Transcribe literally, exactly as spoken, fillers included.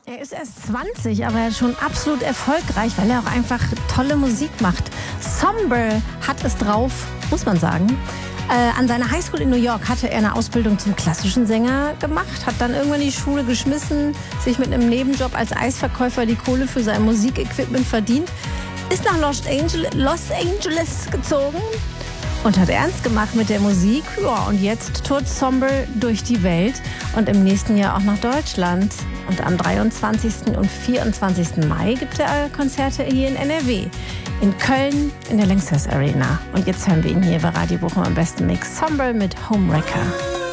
Er ist erst zwanzig, aber er ist schon absolut erfolgreich, weil er auch einfach tolle Musik macht. Somber hat es drauf, muss man sagen. Äh, an seiner Highschool in New York hatte er eine Ausbildung zum klassischen Sänger gemacht, hat dann irgendwann die Schule geschmissen, sich mit einem Nebenjob als Eisverkäufer die Kohle für sein Musikequipment verdient, ist nach Los Angeles, Los Angeles gezogen und hat ernst gemacht mit der Musik. Ja, und jetzt tourt Somber durch die Welt und im nächsten Jahr auch nach Deutschland. Und am dreiundzwanzigsten und vierundzwanzigsten Mai gibt er Konzerte hier in N R W. In Köln in der Lanxess Arena. Und jetzt hören wir ihn hier bei Radio Bochum am besten Mix. Somber mit Homewrecker.